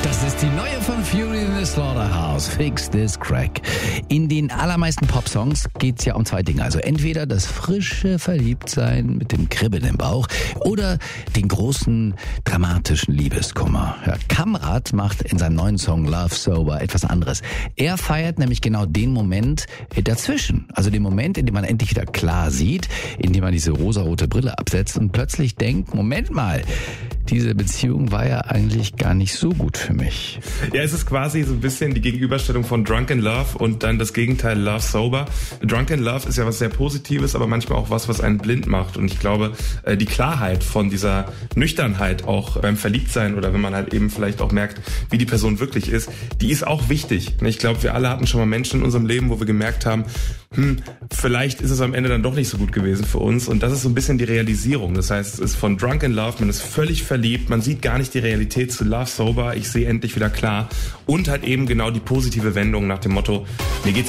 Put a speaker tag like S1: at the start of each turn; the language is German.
S1: Das ist die neue von Fury in the Slaughterhouse, Fix This Crack. In den allermeisten Popsongs geht's ja um zwei Dinge. Also entweder das frische Verliebtsein mit dem Kribbeln im Bauch oder den großen, dramatischen Liebeskummer. Ja, Kamrat macht in seinem neuen Song Love Sober etwas anderes. Er feiert nämlich genau den Moment dazwischen. Also den Moment, in dem man endlich wieder klar sieht, in dem man diese rosarote Brille absetzt und plötzlich denkt, Moment mal, diese Beziehung war ja eigentlich gar nicht so gut für mich.
S2: Ja, es ist quasi so ein bisschen die Gegenüberstellung von Drunken Love und dann das Gegenteil Love Sober. Drunken Love ist ja was sehr Positives, aber manchmal auch was einen blind macht. Und ich glaube, die Klarheit von dieser Nüchternheit auch beim Verliebtsein oder wenn man halt eben vielleicht auch merkt, wie die Person wirklich ist, die ist auch wichtig. Ich glaube, wir alle hatten schon mal Menschen in unserem Leben, wo wir gemerkt haben, vielleicht ist es am Ende dann doch nicht so gut gewesen für uns. Und das ist so ein bisschen die Realisierung. Das heißt, es ist von Drunken Love, man ist völlig verliebt, man sieht gar nicht die Realität zu Love Sober, ich sehe endlich wieder klar. Und halt eben genau die positive Wendung nach dem Motto, mir geht's